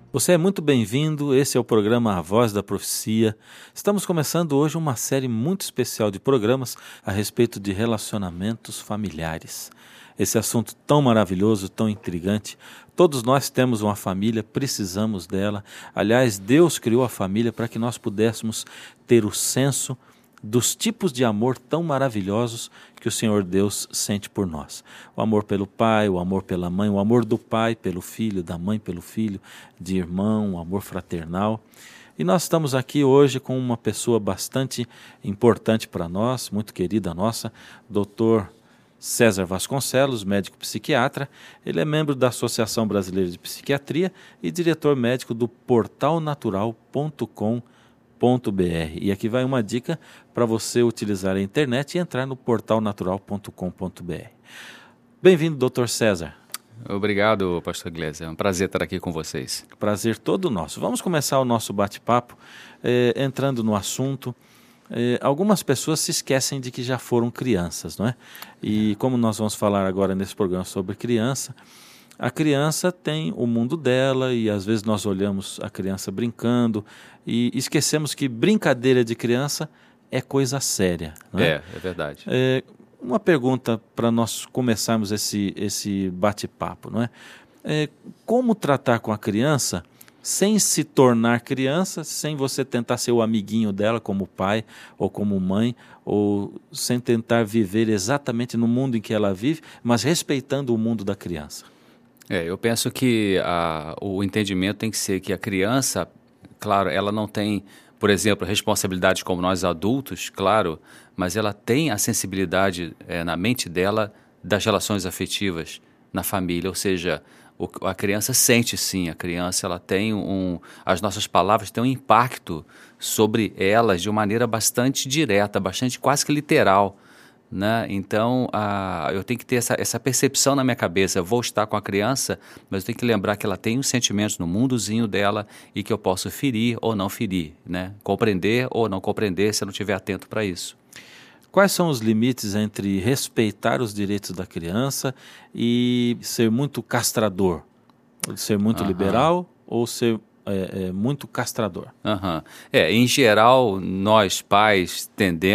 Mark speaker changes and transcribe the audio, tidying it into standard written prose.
Speaker 1: Você é muito bem-vindo, esse é o programa A Voz da Profecia. Estamos começando hoje uma série muito especial de programas a respeito de relacionamentos familiares. Esse assunto tão maravilhoso, tão intrigante. Todos nós temos uma família, precisamos dela. Aliás, Deus criou a família para que nós pudéssemos ter o senso dos tipos de amor tão maravilhosos que o Senhor Deus sente por nós. O amor pelo pai, o amor pela mãe, o amor do pai pelo filho, da mãe pelo filho, de irmão, o amor fraternal. E nós estamos aqui hoje com uma pessoa bastante importante para nós, muito querida nossa, Dr. César Vasconcelos, médico psiquiatra. Ele é membro da Associação Brasileira de Psiquiatria e diretor médico do portalnatural.com.br. E aqui vai uma dica para você utilizar a internet e entrar no portalnatural.com.br. Bem-vindo, Dr. César.
Speaker 2: Obrigado, pastor Gleiser. É um prazer estar aqui com vocês.
Speaker 1: Prazer todo nosso. Vamos começar o nosso bate-papo entrando no assunto. Algumas pessoas se esquecem de que já foram crianças, não é? E como nós vamos falar agora nesse programa sobre criança, a criança tem o mundo dela e às vezes nós olhamos a criança brincando e esquecemos que brincadeira de criança é coisa séria. Não é?
Speaker 2: É verdade.
Speaker 1: Uma pergunta para nós começarmos esse bate-papo, não é? Como tratar com a criança sem se tornar criança, sem você tentar ser o amiguinho dela como pai ou como mãe, ou sem tentar viver exatamente no mundo em que ela vive, mas respeitando o mundo da criança?
Speaker 2: Eu penso que o entendimento tem que ser que a criança, claro, ela não tem, por exemplo, responsabilidades como nós adultos, claro, mas ela tem a sensibilidade na mente dela das relações afetivas na família, ou seja, a criança sente sim, a criança ela tem as nossas palavras têm um impacto sobre elas de uma maneira bastante direta, bastante quase que literal. Né? Então, eu tenho que ter essa percepção na minha cabeça. Eu vou estar com a criança, mas eu tenho que lembrar que ela tem os sentimentos no mundozinho dela e que eu posso ferir ou não ferir, né? Compreender ou não compreender se eu não estiver atento para isso.
Speaker 1: Quais são os limites entre respeitar os direitos da criança e ser muito castrador? Ser muito liberal ou ser muito castrador?
Speaker 2: Em geral, nós pais tendemos